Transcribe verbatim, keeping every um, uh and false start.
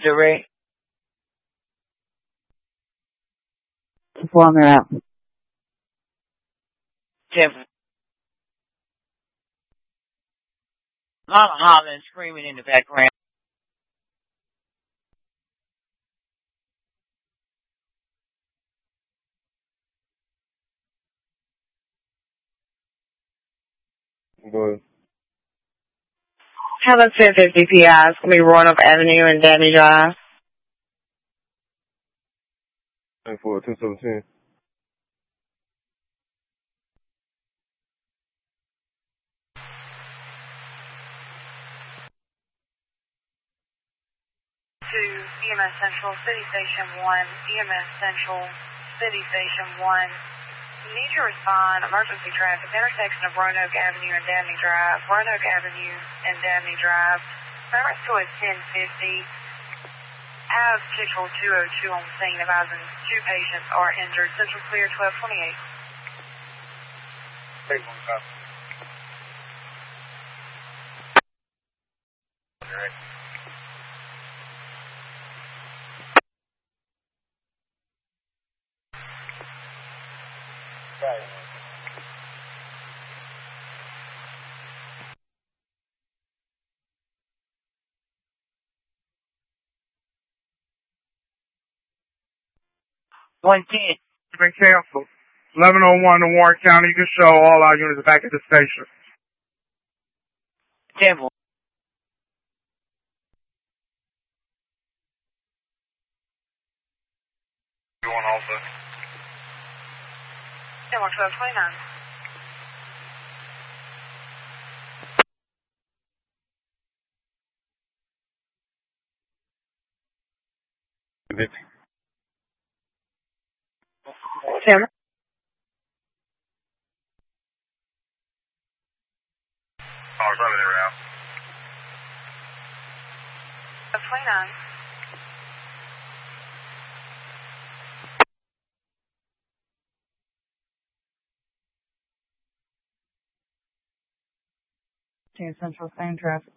direct. Performer out. Temple. A lot of hollering and screaming in the background. Go ahead. Hello, ten fifty P I. It's going to be Roanoke Avenue and Danny Drive. ten four, ten seventeen. To E M S Central City Station one, E M S Central City Station one. Need to respond, emergency traffic, intersection of Roanoke Avenue and Dabney Drive, Roanoke Avenue and Dabney Drive. Service to is ten fifty. As Central two oh two on scene, advising two patients are injured. Central clear twelve twenty-eight. Take one copy. Direct. Right. one ten. Been canceled. eleven oh one in Warren County. You can show all our units back at the station. Temple. You want also? Central twelve twenty-nine. fifty. Tim? Oh, it's over there now. twelve twenty-nine. ten Central, same traffic.